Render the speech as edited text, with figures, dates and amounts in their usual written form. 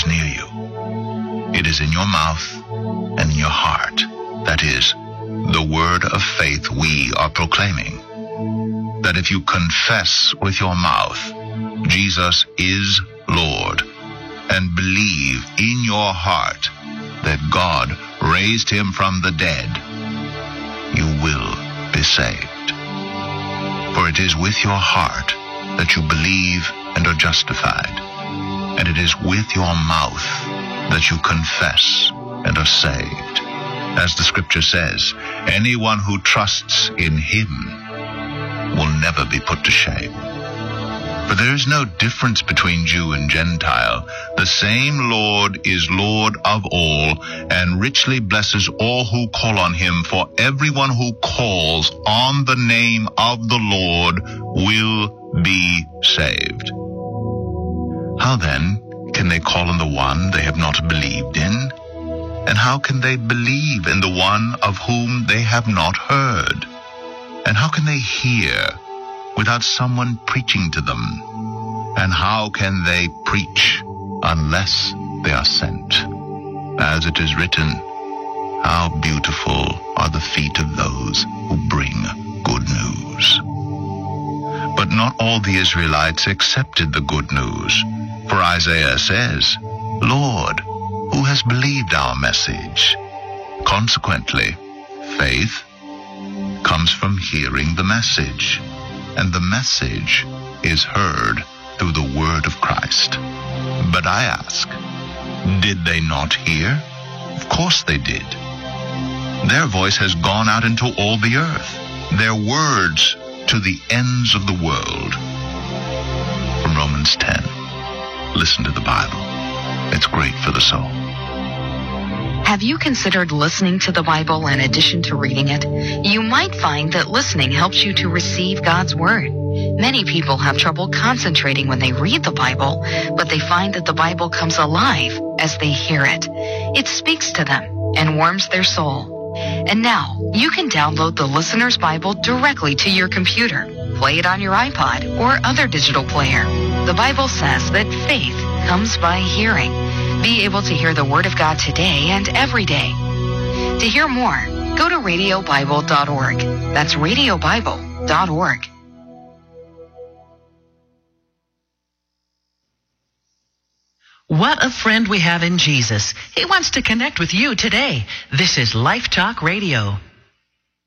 is near you. It is in your mouth and in your heart. That is, the word of faith we are proclaiming. That if you confess with your mouth Jesus is Lord and believe in your heart that God raised him from the dead, you will be saved. For it is with your heart that you believe and are justified, and it is with your mouth that you confess and are saved. As the scripture says, anyone who trusts in him will never be put to shame. For there is no difference between Jew and Gentile. The same Lord is Lord of all, and richly blesses all who call on him. For everyone who calls on the name of the Lord will be saved. How then can they call on the one they have not believed in? And how can they believe in the one of whom they have not heard? And how can they hear without someone preaching to them? And how can they preach unless they are sent? As it is written, how beautiful are the feet of those who bring good news. But not all the Israelites accepted the good news. For Isaiah says, Lord, who has believed our message? Consequently, faith comes from hearing the message, and the message is heard through the word of Christ. But I ask, did they not hear? Of course they did. Their voice has gone out into all the earth, their words to the ends of the world. From Romans 10. Listen to the Bible. It's great for the soul. Have you considered listening to the Bible in addition to reading it? You might find that listening helps you to receive God's Word. Many people have trouble concentrating when they read the Bible, but they find that the Bible comes alive as they hear it. It speaks to them and warms their soul. And now, you can download the Listener's Bible directly to your computer, play it on your iPod or other digital player. The Bible says that faith comes by hearing. Be able to hear the Word of God today and every day. To hear more, go to radiobible.org. That's radiobible.org. What a friend we have in Jesus. He wants to connect with you today. This is Life Talk Radio.